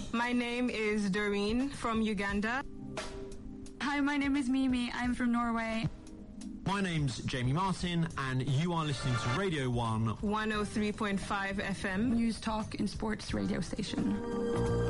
My name is Doreen from Uganda. Hi, my name is Mimi. I'm from Norway. My name's Jamie Martin, and you are listening to Radio 1 103.5 FM. News, talk and sports radio station.